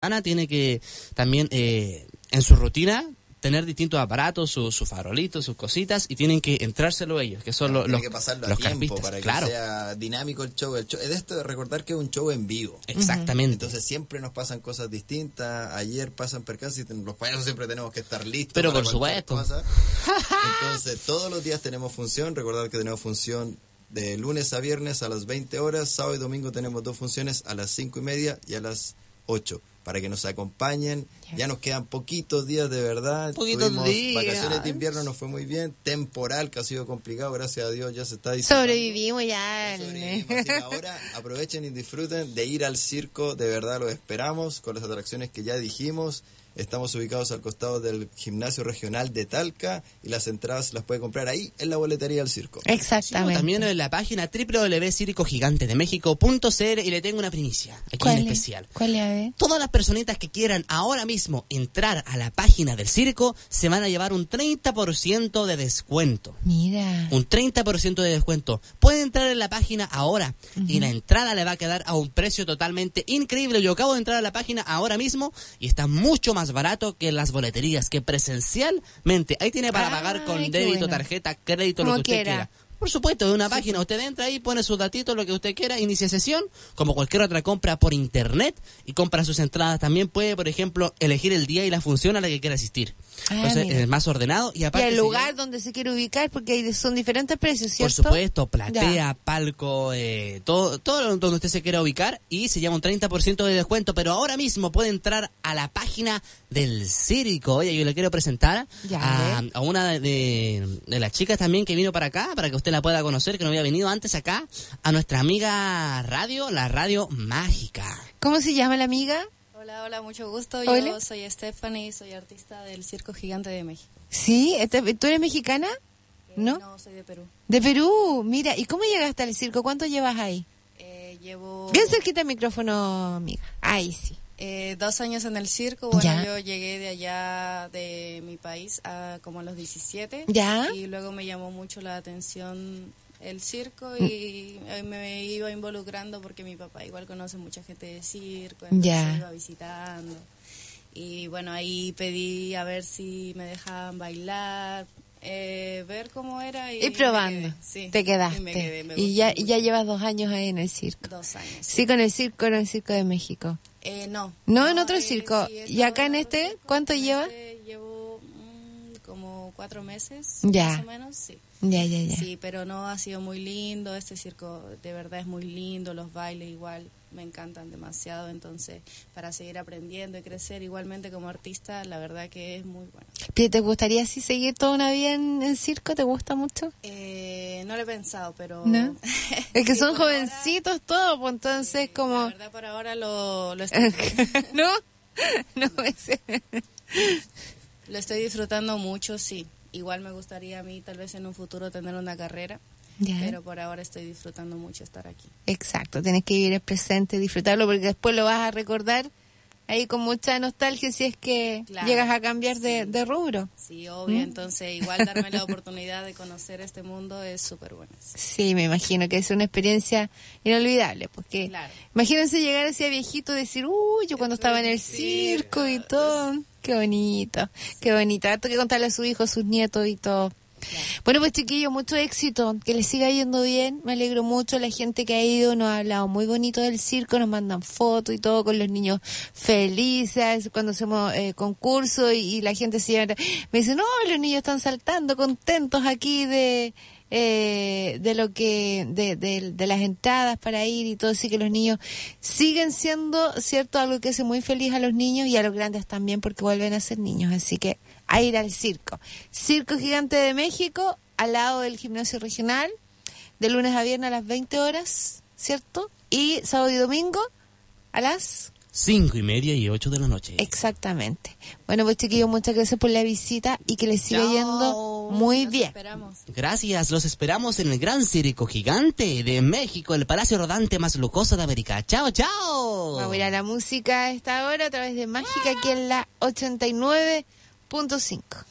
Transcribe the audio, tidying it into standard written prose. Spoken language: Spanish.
tiene que también en su rutina tener distintos aparatos, sus farolitos, sus cositas, y tienen que entrárselo ellos, que son los que pasarlo los a tiempo campistas. para que claro. sea dinámico el show. Es de esto de recordar que es un show en vivo. Exactamente. Entonces siempre nos pasan cosas distintas. Ayer pasan percances y los payasos siempre tenemos que estar listos. Pero para por supuesto. cosa. Entonces todos los días tenemos función. Recordar que tenemos función de lunes a viernes a las 20 horas. Sábado y domingo tenemos 2 funciones a las 5:30 y a las 8. Para que nos acompañen. Ya nos quedan poquitos días de verdad. Poquitos días. Vacaciones de invierno, nos fue muy bien. Temporal, que ha sido complicado, gracias a Dios ya se está disfrutando. Sobrevivimos ya. Así que ahora aprovechen y disfruten de ir al circo, de verdad lo esperamos, con las atracciones que ya dijimos. Estamos ubicados al costado del Gimnasio Regional de Talca y las entradas las puede comprar ahí en la boletería del circo. Exactamente. Sí, también en la página www.circogigantedemexico.cl, y le tengo una primicia aquí en especial. ¿Cuál es? Todas las personitas que quieran ahora mismo entrar a la página del circo se van a llevar un 30% de descuento. Mira. Un 30% de descuento. Pueden entrar en la página ahora y la entrada le va a quedar a un precio totalmente increíble. Yo acabo de entrar a la página ahora mismo y está mucho más barato que las boleterías, que presencialmente. Ahí tiene para pagar con débito, tarjeta, crédito, lo que usted quiera. Por supuesto, de una página, usted entra ahí, pone sus datitos, lo que usted quiera, inicia sesión, como cualquier otra compra por internet, y compra sus entradas. También puede, por ejemplo, elegir el día y la función a la que quiera asistir. Entonces, es más ordenado. Y aparte, el lugar donde se quiere ubicar, porque son diferentes precios, ¿cierto? Por supuesto, platea, palco, todo donde usted se quiera ubicar, y se llama un 30% de descuento. Pero ahora mismo puede entrar a la página del circo. Oye, yo le quiero presentar a una de las chicas también que vino para acá, para que usted la pueda conocer, que no había venido antes acá, a nuestra amiga Radio, la Radio Mágica. ¿Cómo se llama la amiga? Hola, mucho gusto. Hola. Yo soy Stephanie, soy artista del Circo Gigante de México. Sí, ¿tú eres mexicana? ¿No? No, soy de Perú. De Perú, mira, ¿y cómo llegaste al circo? ¿Cuánto llevas ahí? Llevo... Bien cerquita el micrófono, amiga. Ahí sí. 2 años en el circo. Bueno, ¿Ya? yo llegué de allá de mi país como a los 17. ¿Ya? Y luego me llamó mucho la atención el circo y me iba involucrando porque mi papá igual conoce mucha gente de circo, entonces iba visitando. Y bueno, ahí pedí a ver si me dejaban bailar, ver cómo era. Y probando, sí, te quedaste. Y me quedé, y ya llevas 2 años ahí en el circo. 2 años. Sí, con el circo en de México. No. No, en otro circo. Sí, ¿Y acá en este cuánto lleva? Llevo como 4 meses, ya. Más o menos, sí. Ya. Sí, pero no ha sido muy lindo. Este circo de verdad es muy lindo. Los bailes igual me encantan demasiado. Entonces, para seguir aprendiendo y crecer igualmente como artista, la verdad que es muy bueno. ¿Te gustaría así seguir toda una vida en circo? ¿Te gusta mucho? No lo he pensado, pero... ¿No? Es que sí, son jovencitos ahora, todos, pues entonces como... La verdad, por ahora lo estoy... ¿No? Lo estoy disfrutando mucho, sí. Igual me gustaría a mí tal vez en un futuro tener una carrera, pero por ahora estoy disfrutando mucho estar aquí. Exacto, tienes que vivir el presente, disfrutarlo, porque después lo vas a recordar ahí con mucha nostalgia si es que llegas a cambiar de rubro. Sí, obvio, entonces igual darme la oportunidad de conocer este mundo es súper bueno. Sí, me imagino que es una experiencia inolvidable, porque imagínense llegar así a viejito y decir, yo cuando estaba en el circo y todo. Qué bonito, qué bonito. Harto que contarle a su hijo, a sus nietos y todo. Bueno, pues chiquillos, mucho éxito, que les siga yendo bien, me alegro mucho. La gente que ha ido nos ha hablado muy bonito del circo, nos mandan fotos y todo con los niños felices cuando hacemos concursos y la gente se lleva, me dice, no, los niños están saltando contentos aquí de lo que de las entradas para ir y todo, así que los niños siguen siendo, cierto, algo que hace muy feliz a los niños y a los grandes también, porque vuelven a ser niños, así que a ir al circo. Circo Gigante de México, al lado del Gimnasio Regional, de lunes a viernes a las 20 horas, ¿cierto? Y sábado y domingo a las 5:30 y 8 de la noche. Exactamente. Bueno, pues chiquillos, muchas gracias por la visita y que les siga yendo muy bien. Esperamos. Gracias, los esperamos en el Gran Circo Gigante de México, el palacio rodante más lujoso de América. ¡Chao, chao! Vamos a ir a la música a esta hora a través de Mágica aquí en la 89.5.